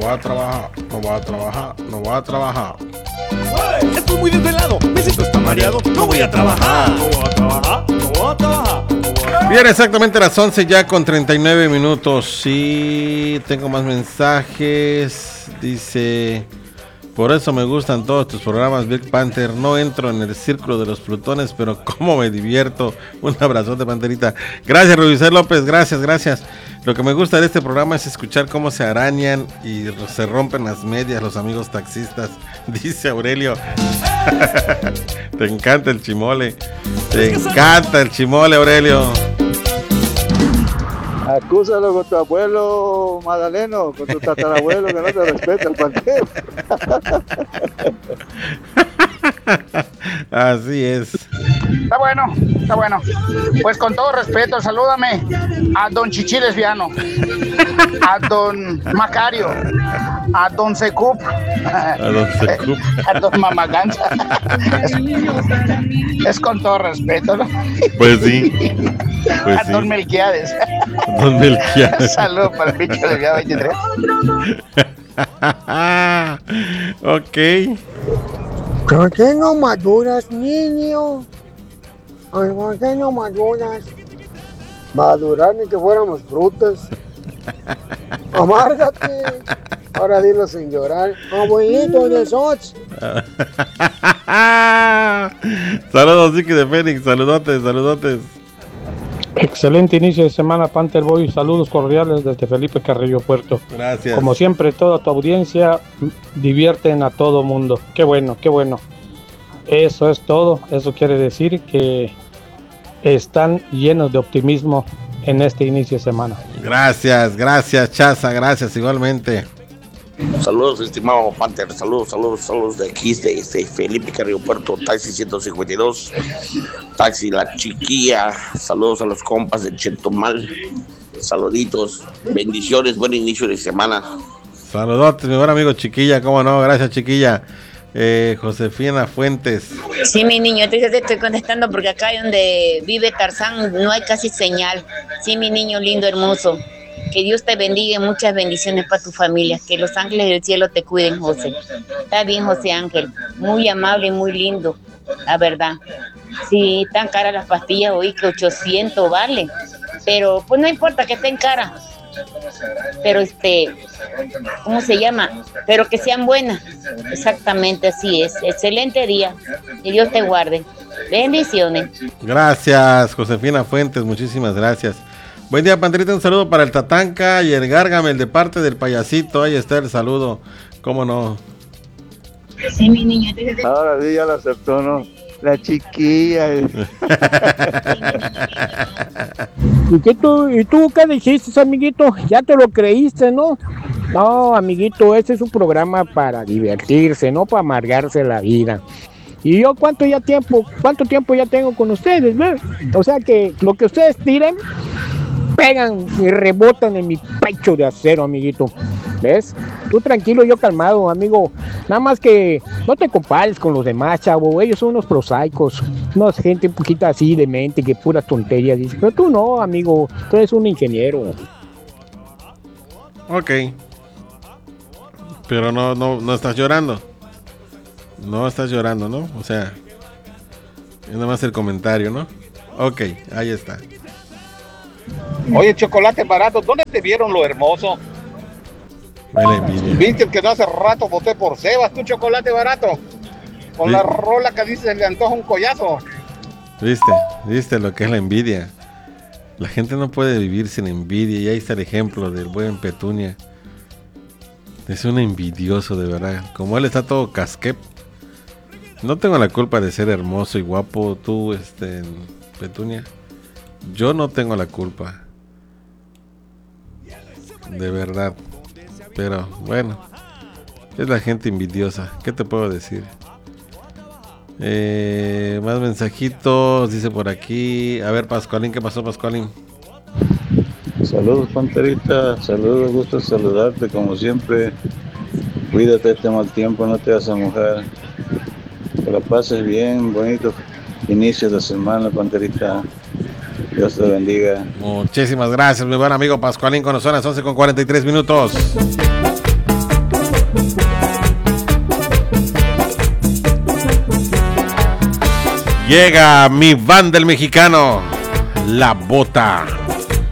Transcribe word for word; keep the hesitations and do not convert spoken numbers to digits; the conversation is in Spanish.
voy a trabajar, no voy a trabajar, no voy a trabajar. Estoy muy desvelado, me siento hasta mareado. No voy a trabajar, no voy a trabajar, no voy a trabajar. Bien, exactamente las once ya con treinta y nueve minutos. Sí, tengo más mensajes. Dice: por eso me gustan todos tus programas, Black Panther. No entro en el círculo de los plutones, pero cómo me divierto. Un abrazote, Panterita. Gracias, Rubicel López, gracias, gracias. Lo que me gusta de este programa es escuchar cómo se arañan y se rompen las medias los amigos taxistas, dice Aurelio. Te encanta el chimole. Te encanta el chimole, Aurelio. Acúsalo con tu abuelo Madaleno, con tu tatarabuelo que no te respeta el partido. Así es. Está bueno, está bueno. Pues con todo respeto, salúdame a don Chichi Lesbiano, a don Macario, a don Secup, a don Secup, a don Mamaganza. Es, es con todo respeto, ¿no? Pues sí. Pues a sí. don Melquiades. Don Melquiades. Salud para el bicho del día veintitrés. Ok. ¿Por qué no maduras, niño? Ay, ¿por qué no maduras? Madurar ni que fuéramos frutas. Amárgate. Ahora dilo sin llorar. Abuelito de Soch. Saludos, Vicky de Fénix. Saludotes, saludotes. Excelente inicio de semana, Panther Boy. Saludos cordiales desde Felipe Carrillo Puerto. Gracias. Como siempre, toda tu audiencia divierten a todo mundo. Qué bueno, qué bueno. Eso es todo. Eso quiere decir que están llenos de optimismo en este inicio de semana. Gracias, gracias, Chaza. Gracias, igualmente. Saludos, estimado Panther. Saludos, saludos, saludos de aquí, de, de Felipe Carrillo Puerto, taxi ciento cincuenta y dos, taxi La Chiquilla. Saludos a los compas de Chetumal. Saluditos, bendiciones, buen inicio de semana. Saludotes, mi buen amigo Chiquilla, cómo no, gracias, Chiquilla. Eh, Josefina Fuentes. Sí, mi niño, te estoy contestando porque acá donde vive Tarzán no hay casi señal. Sí, mi niño lindo, hermoso. Que Dios te bendiga y muchas bendiciones para tu familia. Que los ángeles del cielo te cuiden, José. Está bien, José Ángel. Muy amable y muy lindo, la verdad. Sí, tan caras las pastillas, oí que ochocientos vale. Pero pues no importa que estén caras. Pero este, ¿cómo se llama? Pero que sean buenas. Exactamente, así es. Excelente día. Que Dios te guarde. Bendiciones. Gracias, Josefina Fuentes. Muchísimas gracias. Buen día, Panterita, un saludo para el Tatanka y el Gárgamel de parte del payasito. Ahí está el saludo, cómo no. Sí, mi niño. Ahora sí ya lo aceptó, ¿no? La Chiquilla. ¿Y, qué tú, ¿Y tú qué dijiste, amiguito? Ya te lo creíste, ¿no? No, amiguito, este es un programa para divertirse, no para amargarse la vida. Y yo cuánto ya tiempo, cuánto tiempo ya tengo con ustedes, ¿ves? O sea que lo que ustedes tiren, pegan y rebotan en mi pecho de acero, amiguito. ¿Ves? Tú tranquilo, yo calmado, amigo. Nada más que no te compares con los demás, chavo. Ellos son unos prosaicos, unos gente un poquito así de mente, que puras tonterías. Dice. Pero tú no, amigo. Tú eres un ingeniero. Ok. Pero no, no, no estás llorando. No estás llorando, ¿no? O sea, es nada más el comentario, ¿no? Ok, ahí está. Oye, chocolate barato, ¿dónde te vieron lo hermoso? Viste que no hace rato voté por Sebas, tu chocolate barato. Con sí. La rola que dice le antoja un collazo. Viste, viste lo que es la envidia. La gente no puede vivir sin envidia. Y ahí está el ejemplo del buen Petunia. Es un envidioso, de verdad. Como él está todo casquep. No tengo la culpa de ser hermoso y guapo, tú, este, Petunia. Yo no tengo la culpa. De verdad. Pero, bueno. Es la gente envidiosa. ¿Qué te puedo decir? Eh, más mensajitos, dice por aquí. A ver, Pascualín, ¿qué pasó, Pascualín? Saludos, Panterita. Saludos, gusto saludarte como siempre. Cuídate este mal tiempo, no te vas a mojar. Que la pases bien, bonito inicio de semana, Panterita. Dios te bendiga. Muchísimas gracias, mi buen amigo Pascualín, con nosotros, once con cuarenta y tres minutos. Llega mi banda el mexicano, La Bota.